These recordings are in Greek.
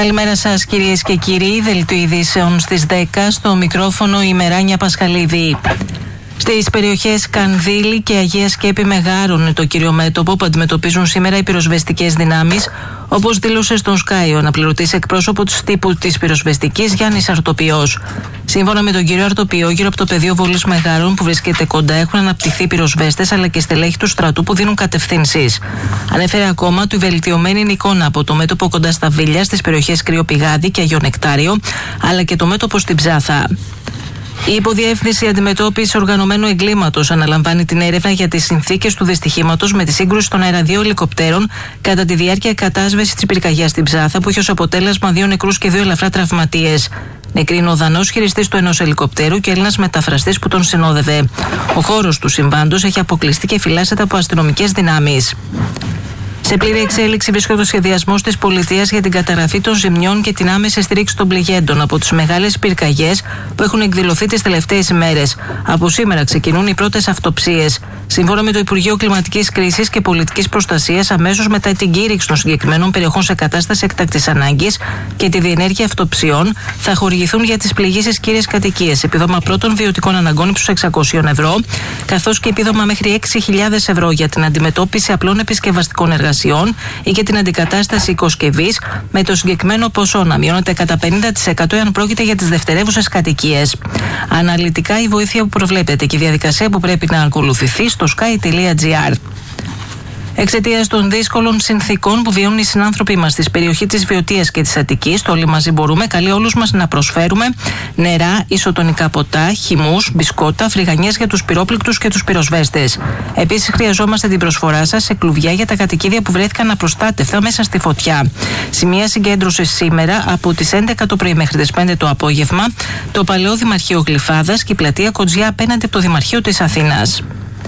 Καλημέρα σας κυρίες και κύριοι, δελτίο ειδήσεων στις 10, στο μικρόφωνο η Μεράνια Πασχαλίδη. Στις περιοχές Κανδύλη και Αγία Σκέπη Μεγάρων είναι το κύριο μέτωπο που αντιμετωπίζουν σήμερα οι πυροσβεστικές δυνάμεις, όπως δήλωσε στον Sky ο αναπληρωτής εκπρόσωπος τύπου της πυροσβεστικής Γιάννης Αρτοπιός. Σύμφωνα με τον κύριο Αρτοπιό, γύρω από το πεδίο βολής Μεγάρων που βρίσκεται κοντά έχουν αναπτυχθεί πυροσβέστες αλλά και στελέχη του στρατού που δίνουν κατευθύνσεις. Ανέφερε ακόμα ότι βελτιωμένη είναι η εικόνα από το μέτωπο κοντά στα Βίλια, στις περιοχές Κρυοπηγάδη και Αγιο Νεκτάριο, αλλά και το μέτωπο στην Ψάθα. Η Υποδιεύθυνση Αντιμετώπισης Οργανωμένου Εγκλήματος αναλαμβάνει την έρευνα για τις συνθήκες του δυστυχήματος με τη σύγκρουση των αεραδίων ελικοπτέρων κατά τη διάρκεια κατάσβεσης της πυρκαγιάς στην Ψάθα, που είχε ως αποτέλεσμα 2 νεκρούς και 2 ελαφρά τραυματίες. Νεκροί είναι ο Δανός χειριστής του ενός ελικοπτέρου και Έλληνας μεταφραστής που τον συνόδευε. Ο χώρος του συμβάντος έχει αποκλειστεί και φυλάσσεται από αστυνομικές δυνάμεις. Σε πλήρη εξέλιξη βρίσκεται ο σχεδιασμός της πολιτείας για την καταγραφή των ζημιών και την άμεση στήριξη των πληγέντων από τις μεγάλες πυρκαγιές που έχουν εκδηλωθεί τις τελευταίες ημέρες. Από σήμερα ξεκινούν οι πρώτες αυτοψίες. Σύμφωνα με το Υπουργείο Κλιματικής Κρίσης και Πολιτικής Προστασίας, αμέσως μετά την κήρυξη των συγκεκριμένων περιοχών σε κατάσταση έκτακτης ανάγκης και τη διενέργεια αυτοψιών, θα χορηγηθούν για τις πληγήσεις κύριες κατοικίες επίδομα πρώτων βιωτικών αναγκών ύψους 600 ευρώ, καθώς και επίδομα μέχρι 6.000 ευρώ για την αντιμετώπιση απλών επισκευαστικών εργασιών ή και την αντικατάσταση οικοσκευής, με το συγκεκριμένο ποσό να μειώνεται κατά 50% εάν πρόκειται για τις δευτερεύουσες κατοικίες. Αναλυτικά η βοήθεια που προβλέπεται και η διαδικασία που πρέπει να ακολουθηθεί στο sky.gr. Εξαιτίας των δύσκολων συνθήκων που βιώνουν οι συνάνθρωποι μας στη περιοχή της Βιωτίας και της Αττικής, το Όλοι Μαζί Μπορούμε καλεί όλους μας να προσφέρουμε νερά, ισοτονικά ποτά, χυμούς, μπισκότα, φρυγανιές για τους πυρόπληκτους και τους πυροσβέστες. Επίσης, χρειαζόμαστε την προσφορά σας σε κλουβιά για τα κατοικίδια που βρέθηκαν απροστάτευτα μέσα στη φωτιά. Σημεία συγκέντρωσης σήμερα από τις 11 το πρωί μέχρι τις 5 το απόγευμα, το Παλαιό Δημαρχείο Γλυφάδας και η πλατεία Κοτζιά απέναντι από το Δημαρχείο της Αθήνας.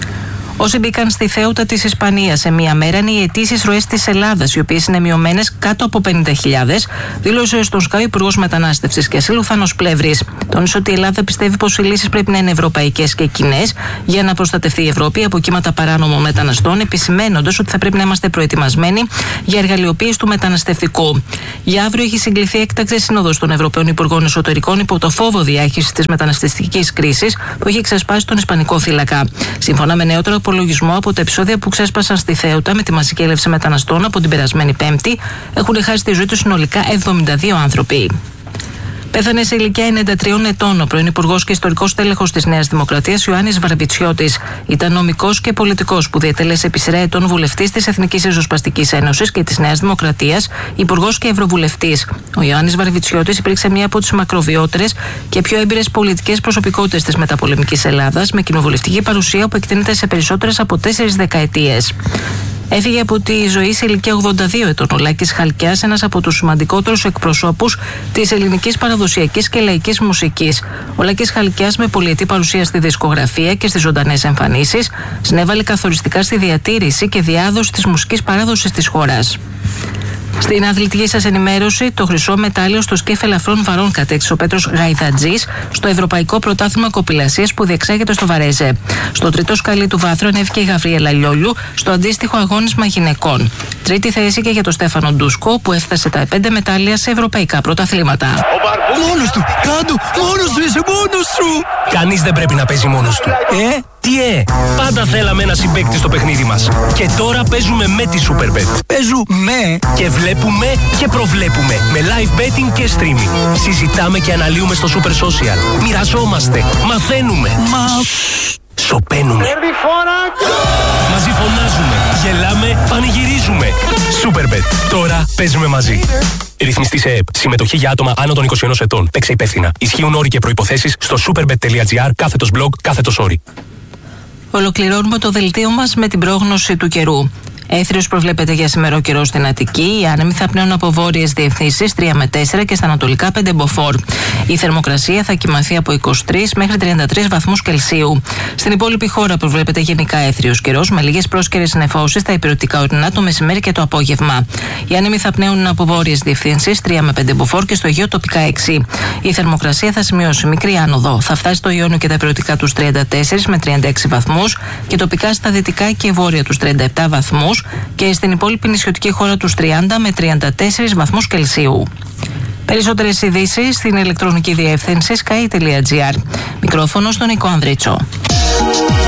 Όσοι μπήκαν στη Θέουτα της Ισπανίας σε μία μέρα είναι οι αιτήσεις ροές της Ελλάδας, οι οποίες είναι μειωμένες κάτω από 50.000, δήλωσε στον Sky ο Υπουργός Μετανάστευσης και Ασύλου Θάνος Πλεύρης. Τόνισε ότι η Ελλάδα πιστεύει πως οι λύσεις πρέπει να είναι ευρωπαϊκές και κοινές για να προστατευτεί η Ευρώπη από κύματα παράνομων μεταναστών, επισημαίνοντας ότι θα πρέπει να είμαστε προετοιμασμένοι για εργαλειοποίηση του μεταναστευτικού. Για αύριο έχει συγκληθεί έκτακτη σύνοδος των Ευρωπαίων Υπουργών Εσωτερικών υπό το φόβο διάχυσης της μεταναστευτικής κρίσης που έχει ξεσπάσει τον Ισπανικό θύλακα. Σύμφωνα με νεότερο απολογισμό από τα επεισόδια που ξέσπασαν στη Θέουτα με τη μαζική έλευση μεταναστών από την περασμένη Πέμπτη, έχουν χάσει τη ζωή τους συνολικά 72 άνθρωποι. Πέθανε σε ηλικία 93 ετών ο πρώην Υπουργός και ιστορικός τέλεχος της Νέας Δημοκρατίας Ιωάννης Βαρβιτσιώτης. Ήταν νομικός και πολιτικός που διετέλεσε επί σειρά ετών βουλευτής της Εθνικής Ριζοσπαστικής Ένωσης και της Νέας Δημοκρατίας, υπουργός και ευρωβουλευτής. Ο Ιωάννης Βαρβιτσιώτης υπήρξε μία από τις μακροβιότερες και πιο έμπειρες πολιτικές προσωπικότητες της μεταπολεμικής Ελλάδας, με κοινοβουλευτική παρουσία που εκτείνεται σε περισσότερες από 4 δεκαετίες. Έφυγε από τη ζωή σε ηλικία 82 ετών ο Λάκης Χαλκιάς, ένας από τους σημαντικότερους εκπροσώπους της ελληνικής παραδοσιακής και λαϊκής μουσικής. Ο Λάκης Χαλκιάς, με πολυετή παρουσία στη δισκογραφία και στις ζωντανές εμφανίσεις, συνέβαλε καθοριστικά στη διατήρηση και διάδοση της μουσικής παράδοσης της χώρας. Στην αθλητική σας ενημέρωση, το χρυσό μετάλλιο στο σκέφη ελαφρών βαρών κατέκτησε ο Πέτρος Γαϊδατζής στο Ευρωπαϊκό Πρωτάθλημα Κοπηλασίας που διεξάγεται στο Βαρέζε. Στο τρίτο σκαλί του βάθρου ανέβηκε η Γαβριέλα Λιόλιου στο αντίστοιχο αγώνισμα γυναικών. Τρίτη θέση και για τον Στέφανο Ντούσκο που έφτασε τα 5 μετάλλια σε ευρωπαϊκά πρωταθλήματα. Μόνος του! Κάντου! Μόνος του! Είσαι μόνος σου! Κανείς δεν πρέπει να παίζει μόνος του. Τι πάντα θέλαμε ένα συμπαίκτη στο παιχνίδι μας. Και τώρα παίζουμε με τη Superbet. Παίζουμε και βλέπουμε και προβλέπουμε με live betting και streaming. Συζητάμε και αναλύουμε στο Super Social. Μοιραζόμαστε, μαθαίνουμε. Σοπαίνουμε. Μαζί φωνάζουμε, γελάμε, πανηγυρίζουμε. Superbet. Τώρα παίζουμε μαζί. Ρυθμιστή σε ΕΕΠ. Συμμετοχή για άτομα άνω των 21 ετών. Παίξε υπεύθυνα. Ισχύουν όροι και προϋποθέσεις στο superbet.gr/blog/όροι. Ολοκληρώνουμε το δελτίο μας με την πρόγνωση του καιρού. Έθριος προβλέπεται για σημερό καιρό στην Αττική. Οι άνεμοι θα πνέουν από βόρειες διευθύνσεις 3 με 4 και στα ανατολικά 5 μποφόρ. Η θερμοκρασία θα κυμανθεί από 23 μέχρι 33 βαθμούς Κελσίου. Στην υπόλοιπη χώρα προβλέπεται γενικά έθριος καιρός με λίγες πρόσκαιρες νεφώσεις στα υπηρετικά ορεινά το μεσημέρι και το απόγευμα. Οι άνεμοι θα πνέουν από βόρειες διευθύνσεις 3 με 5 μποφόρ και στο Αιγαίο τοπικά 6. Η θερμοκρασία θα σημειώσει μικρή άνοδο. Θα φτάσει στο Ιόνιο και τα υπηρετικά τους 34 με 36 βαθμούς και τοπικά στα δυτικά και βόρεια τους 37 βαθμούς. Και στην υπόλοιπη νησιωτική χώρα τους 30 με 34 βαθμούς Κελσίου. Περισσότερες ειδήσεις στην ηλεκτρονική διεύθυνση sky.gr. Μικρόφωνο στον Νικό Ανδρίτσο.